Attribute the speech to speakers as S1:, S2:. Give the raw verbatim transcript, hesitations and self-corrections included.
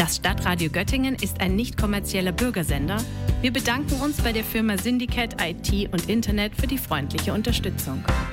S1: Das Stadtradio Göttingen ist ein nicht kommerzieller Bürgersender. Wir bedanken uns bei der Firma Syndicate I T und Internet für die freundliche Unterstützung.